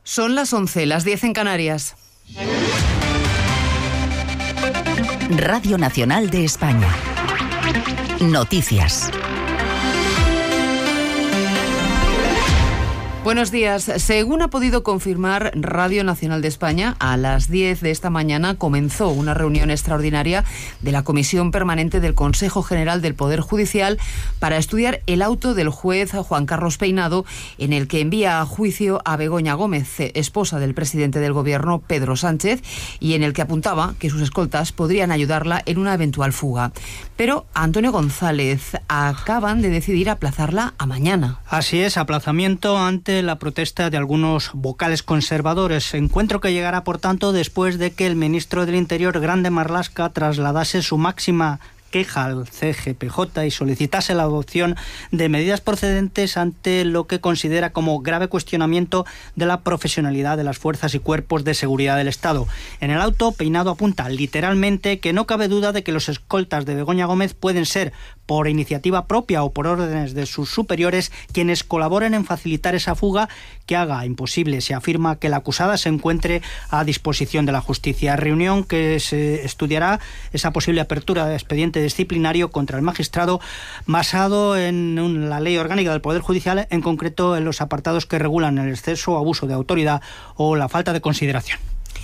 Son las 11, las 10 en Canarias. Radio Nacional de España. Noticias. Buenos días. Según ha podido confirmar Radio Nacional de España, a las 10 de esta mañana comenzó una reunión extraordinaria de la Comisión Permanente del Consejo General del Poder Judicial para estudiar el auto del juez Juan Carlos Peinado, en el que envía a juicio a Begoña Gómez, esposa del presidente del Gobierno, Pedro Sánchez, y en el que apuntaba que sus escoltas podrían ayudarla en una eventual fuga. Pero Antonio González, acaban de decidir aplazarla a mañana. Así es, aplazamiento ante la protesta de algunos vocales conservadores. Encuentro que llegará, por tanto, después de que el ministro del Interior, Grande Marlaska, trasladase su máxima queja al CGPJ y solicitase la adopción de medidas procedentes ante lo que considera como grave cuestionamiento de la profesionalidad de las fuerzas y cuerpos de seguridad del Estado. En el auto, Peinado apunta literalmente que no cabe duda de que los escoltas de Begoña Gómez pueden ser, por iniciativa propia o por órdenes de sus superiores, quienes colaboren en facilitar esa fuga que haga imposible, se afirma, que la acusada se encuentre a disposición de la justicia. Reunión que se estudiará esa posible apertura de expediente disciplinario contra el magistrado basado en la Ley Orgánica del Poder Judicial, en concreto en los apartados que regulan el exceso o abuso de autoridad o la falta de consideración.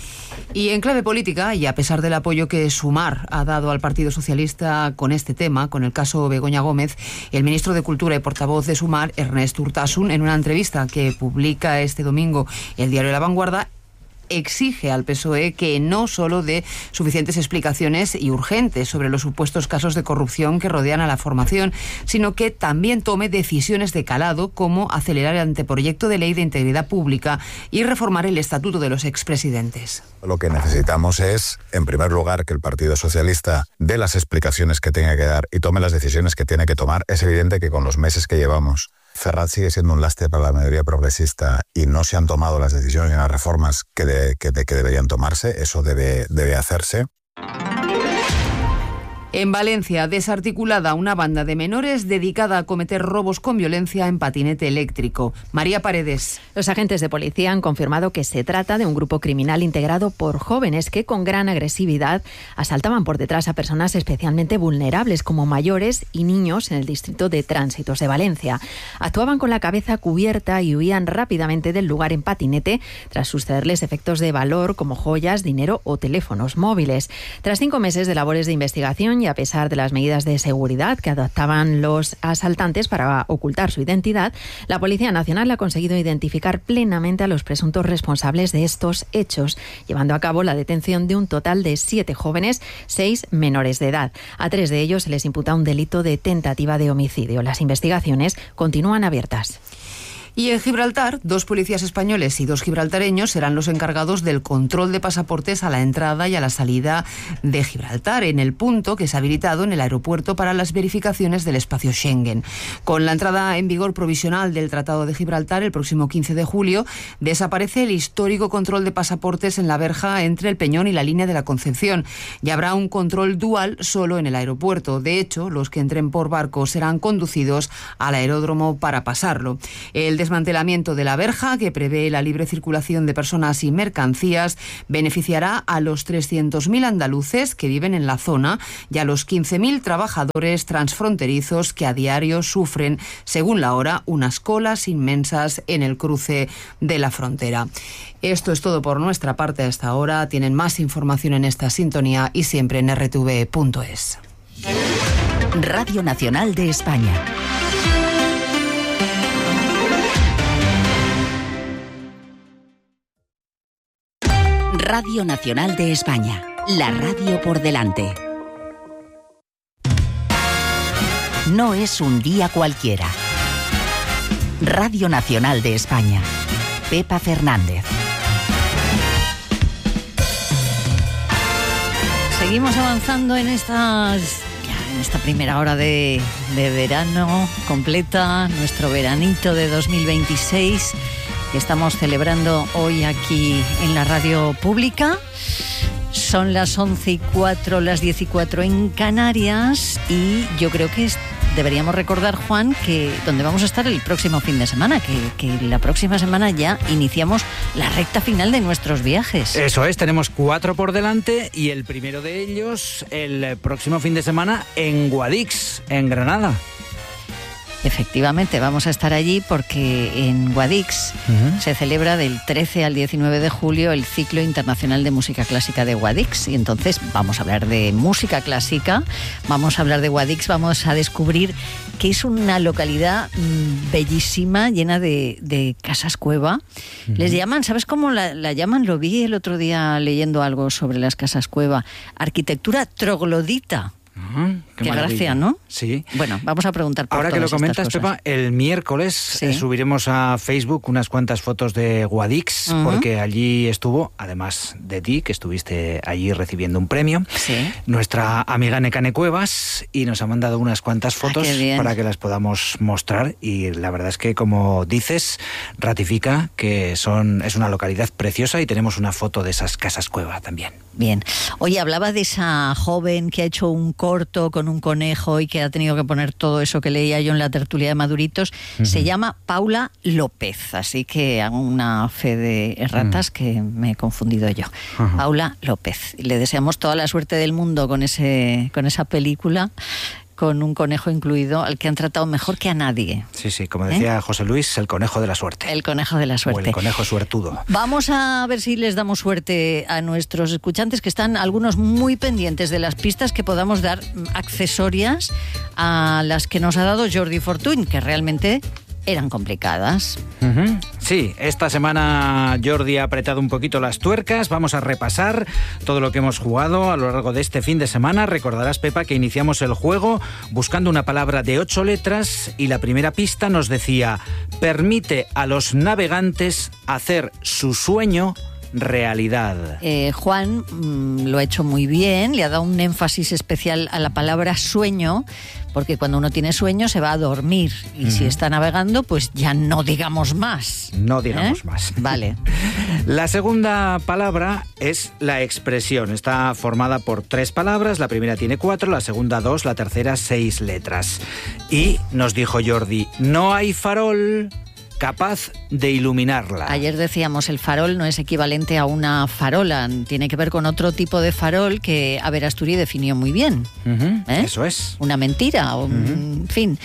Y en clave política, y a pesar del apoyo que Sumar ha dado al Partido Socialista con este tema, con el caso Begoña Gómez, el ministro de Cultura y portavoz de Sumar, Ernest Urtasun, en una entrevista que publica este domingo el diario La Vanguardia, exige al PSOE que no solo dé suficientes explicaciones y urgentes sobre los supuestos casos de corrupción que rodean a la formación, sino que también tome decisiones de calado, como acelerar el anteproyecto de ley de integridad pública y reformar el estatuto de los expresidentes. Lo que necesitamos es, en primer lugar, que el Partido Socialista dé las explicaciones que tenga que dar y tome las decisiones que tiene que tomar. Es evidente que con los meses que llevamos, Ferraz sigue siendo un lastre para la mayoría progresista y no se han tomado las decisiones y las reformas que deberían tomarse. Eso debe hacerse. En Valencia, desarticulada una banda de menores dedicada a cometer robos con violencia en patinete eléctrico. María Paredes. Los agentes de policía han confirmado que se trata de un grupo criminal integrado por jóvenes que con gran agresividad asaltaban por detrás a personas especialmente vulnerables como mayores y niños en el distrito de Tránsitos de Valencia. Actuaban con la cabeza cubierta y huían rápidamente del lugar en patinete tras sucederles efectos de valor como joyas, dinero o teléfonos móviles. Tras 5 meses de labores de investigación y a pesar de las medidas de seguridad que adoptaban los asaltantes para ocultar su identidad, la Policía Nacional ha conseguido identificar plenamente a los presuntos responsables de estos hechos, llevando a cabo la detención de un total de 7 jóvenes, 6 menores de edad. A 3 de ellos se les imputa un delito de tentativa de homicidio. Las investigaciones continúan abiertas. Y en Gibraltar, 2 policías españoles y 2 gibraltareños serán los encargados del control de pasaportes a la entrada y a la salida de Gibraltar, en el punto que se ha habilitado en el aeropuerto para las verificaciones del espacio Schengen. Con la entrada en vigor provisional del Tratado de Gibraltar el próximo 15 de julio, desaparece el histórico control de pasaportes en la verja entre el Peñón y la línea de la Concepción, y habrá un control dual solo en el aeropuerto. De hecho, los que entren por barco serán conducidos al aeródromo para pasarlo. El desmantelamiento de la verja, que prevé la libre circulación de personas y mercancías, beneficiará a los 300.000 andaluces que viven en la zona y a los 15.000 trabajadores transfronterizos que a diario sufren, según la hora, unas colas inmensas en el cruce de la frontera. Esto es todo por nuestra parte hasta ahora. Tienen más información en esta sintonía y siempre en rtv.es. Radio Nacional de España. Radio Nacional de España, la radio por delante. No es un día cualquiera. Radio Nacional de España, Pepa Fernández. Seguimos avanzando en esta primera hora de verano completa, nuestro veranito de 2026. Que estamos celebrando hoy aquí en la radio pública. Son las 11:04, las 10:04 en Canarias, y yo creo que deberíamos recordar, Juan, que donde vamos a estar el próximo fin de semana, que la próxima semana ya iniciamos la recta final de nuestros viajes. Eso es, tenemos 4 por delante y el primero de ellos el próximo fin de semana en Guadix, en Granada. Efectivamente, vamos a estar allí porque en Guadix se celebra del 13 al 19 de julio el ciclo internacional de música clásica de Guadix, y entonces vamos a hablar de música clásica, vamos a hablar de Guadix, vamos a descubrir que es una localidad bellísima, llena de casas cueva. Les llaman, ¿sabes cómo la llaman? Lo vi el otro día leyendo algo sobre las casas cueva. Arquitectura troglodita. Qué gracia, ¿no? Sí. Bueno, vamos a preguntar por ahora que lo comentas, Pepa, el miércoles subiremos a Facebook unas cuantas fotos de Guadix, porque allí estuvo, además de ti, que estuviste allí recibiendo un premio, nuestra amiga Nekane Cuevas, y nos ha mandado unas cuantas fotos para que las podamos mostrar, y la verdad es que, como dices, ratifica que es una localidad preciosa, y tenemos una foto de esas casas cueva también. Bien. Oye, hablaba de esa joven que ha hecho un corto con un conejo y que ha tenido que poner todo eso que leía yo en la tertulia de Maduritos. Se llama Paula López, así que hago una fe de erratas que me he confundido yo. Paula López. Le deseamos toda la suerte del mundo con esa película, con un conejo incluido, al que han tratado mejor que a nadie. Sí, como decía José Luis, el conejo de la suerte. El conejo de la suerte. O el conejo suertudo. Vamos a ver si les damos suerte a nuestros escuchantes, que están algunos muy pendientes de las pistas que podamos dar accesorias a las que nos ha dado Jordi Fortuny, que realmente eran complicadas. Sí, esta semana Jordi ha apretado un poquito las tuercas. Vamos a repasar todo lo que hemos jugado a lo largo de este fin de semana. Recordarás, Pepa, que iniciamos el juego buscando una palabra de 8 letras y la primera pista nos decía: permite a los navegantes hacer su sueño realidad. Juan lo ha hecho muy bien, le ha dado un énfasis especial a la palabra sueño, porque cuando uno tiene sueño se va a dormir, y si está navegando, pues ya no digamos más. No digamos más. Vale. La segunda palabra es la expresión. Está formada por 3 palabras, la primera tiene 4, la segunda 2, la tercera 6 letras. Y nos dijo Jordi: no hay farol capaz de iluminarla. Ayer decíamos, el farol no es equivalente a una farola, tiene que ver con otro tipo de farol que Averasturi definió muy bien. Eso es. Una mentira, en fin.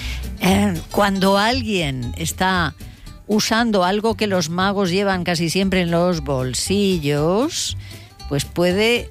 Cuando alguien está usando algo que los magos llevan casi siempre en los bolsillos, pues puede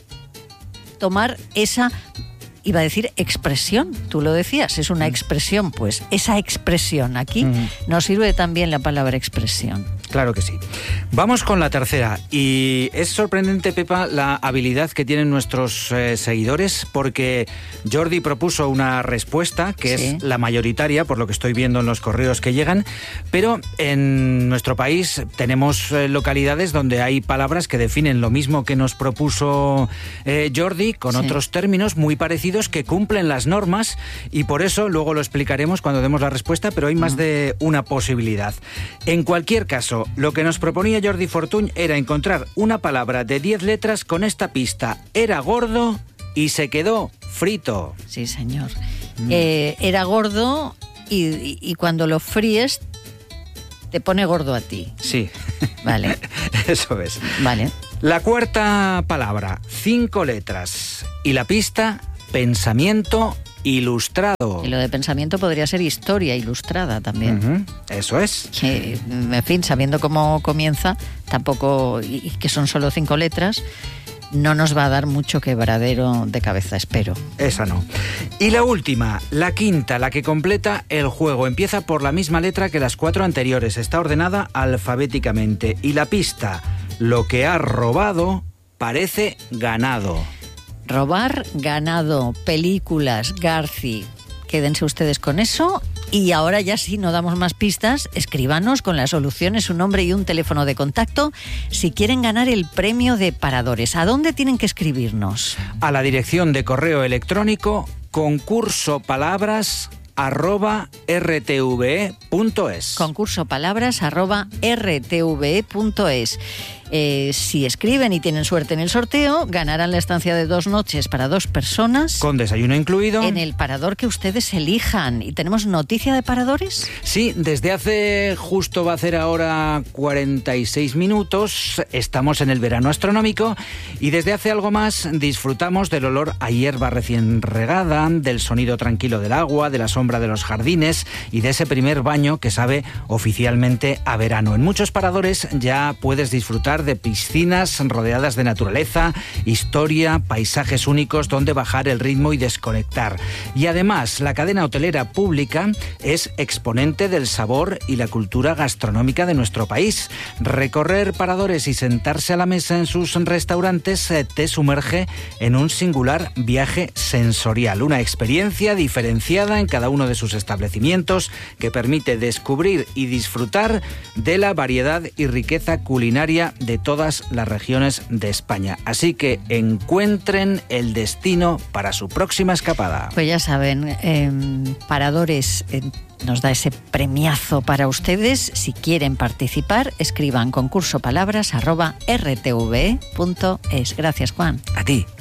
tomar esa... Iba a decir expresión, tú lo decías, es una expresión, pues esa expresión, aquí nos sirve también la palabra expresión. Claro que sí. Vamos con la tercera, y es sorprendente, Pepa, la habilidad que tienen nuestros seguidores, porque Jordi propuso una respuesta que es la mayoritaria, por lo que estoy viendo en los correos que llegan, pero en nuestro país tenemos localidades donde hay palabras que definen lo mismo que nos propuso Jordi, con otros términos muy parecidos que cumplen las normas, y por eso luego lo explicaremos cuando demos la respuesta, pero hay más de una posibilidad. En cualquier caso, lo que nos proponía Jordi Fortuny era encontrar una palabra de 10 letras con esta pista: era gordo y se quedó frito. Sí, señor. Era gordo y cuando lo fríes te pone gordo a ti. Sí. Vale. Eso es. Vale. La cuarta palabra, 5 letras, y la pista: pensamiento ilustrado. Y lo de pensamiento podría ser historia ilustrada también. Eso es. Que, en fin, sabiendo cómo comienza, tampoco, y que son solo 5 letras, no nos va a dar mucho quebradero de cabeza, espero. Esa no. Y la última, la quinta, la que completa el juego. Empieza por la misma letra que las 4 anteriores. Está ordenada alfabéticamente. Y la pista: lo que ha robado parece ganado. Robar, ganado, películas, Garci. Quédense ustedes con eso. Y ahora ya sí, no damos más pistas. Escríbanos con las soluciones, un nombre y un teléfono de contacto si quieren ganar el premio de Paradores. ¿A dónde tienen que escribirnos? A la dirección de correo electrónico concursopalabras@rtve.es. Concursopalabras@rtve.es. Si escriben y tienen suerte en el sorteo, ganarán la estancia de 2 noches para 2 personas. Con desayuno incluido. En el parador que ustedes elijan. ¿Y tenemos noticia de paradores? Sí, desde hace justo va a hacer ahora 46 minutos, estamos en el verano astronómico y desde hace algo más disfrutamos del olor a hierba recién regada, del sonido tranquilo del agua, de la sombra de los jardines y de ese primer baño que sabe oficialmente a verano. En muchos paradores ya puedes disfrutar de piscinas rodeadas de naturaleza, historia, paisajes únicos donde bajar el ritmo y desconectar. Y además, la cadena hotelera Pública es exponente del sabor y la cultura gastronómica de nuestro país. Recorrer paradores y sentarse a la mesa en sus restaurantes te sumerge en un singular viaje sensorial, una experiencia diferenciada en cada uno de sus establecimientos que permite descubrir y disfrutar de la variedad y riqueza culinaria de todas las regiones de España. Así que encuentren el destino para su próxima escapada. Pues ya saben, Paradores nos da ese premiazo para ustedes. Si quieren participar, escriban concursopalabras@rtve.es. Gracias, Juan. A ti.